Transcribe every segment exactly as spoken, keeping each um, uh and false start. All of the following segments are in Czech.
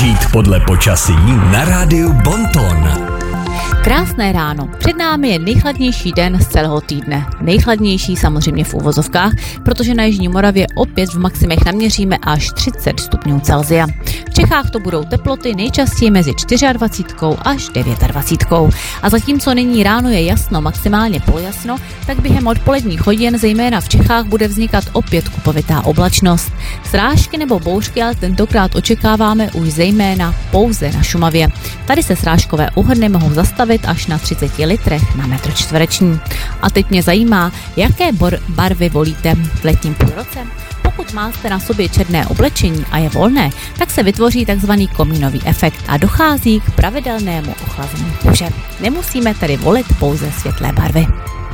Žít podle počasí na rádiu Bonton. Krásné ráno. Před námi je nejchladnější den z celého týdne. Nejchladnější samozřejmě v uvozovkách, protože na Jižní Moravě opět v maximech naměříme až třicet stupňů Celsia. V Čechách to budou teploty nejčastěji mezi dvacet čtyři až dvacet devět. A zatímco nyní ráno je jasno, maximálně polojasno, tak během odpoledních hodin zejména v Čechách bude vznikat opět kupovitá oblačnost. Srážky nebo bouřky ale tentokrát očekáváme už zejména pouze na Šumavě. Tady se srážkové úhrny mohou zastavit až na třicet litrech na metr čtvereční. A teď mě zajímá, jaké bor- barvy volíte v letním půlroce. Pokud máte na sobě černé oblečení a je volné, tak se vytvoří takzvaný komínový efekt a dochází k pravidelnému ochlazení kůže. Nemusíme tedy volit pouze světlé barvy.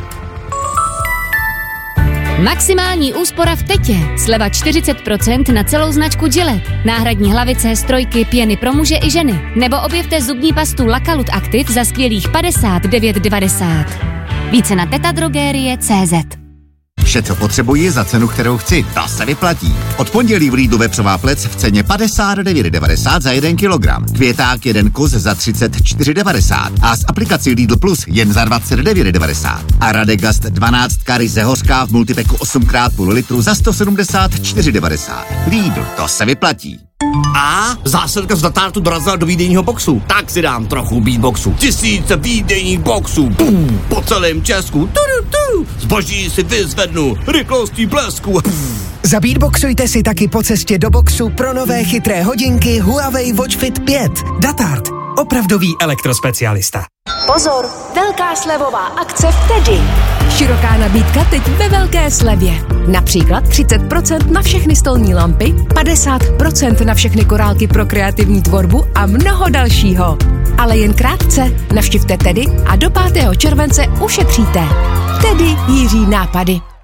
Maximální úspora v Tetě. Sleva čtyřicet procent na celou značku Gillette. Náhradní hlavice, strojky, pěny pro muže i ženy. Nebo objevte zubní pastu Lakalut Active za skvělých padesát devět devadesát. Více na tetadrogerie tečka cé zet. Vše, co potřebuji za cenu, kterou chci, ta se vyplatí. Od pondělí v Lidlu vepřová plec v ceně padesát devět devadesát za jeden kilogram. Květák jeden kus za třicet čtyři devadesát a s aplikací Lidl Plus jen za dvacet devět devadesát. A Radegast dvanáct ryze hořká v multipeku osm krát půl litru za sto sedmdesát čtyři devadesát. Lidl, to se vyplatí. A zásilka z Datártu dorazila do výdejního boxu. Tak si dám trochu beatboxu. Tisíce výdejních boxů. Pum, po celém Česku. Tu, tu. Zboží si vyzvednu. Rychlostí blesku. Zabeatboxujte si taky po cestě do boxu pro nové chytré hodinky Huawei Watch Fit pět. Datart. Opravdový elektrospecialista. Pozor, velká slevová akce v Teddy. Široká nabídka teď ve velké slevě. Například třicet procent na všechny stolní lampy, padesát procent na všechny korálky pro kreativní tvorbu a mnoho dalšího. Ale jen krátce, navštivte Teddy a do pátého července ušetříte. Teddy Jiří nápady.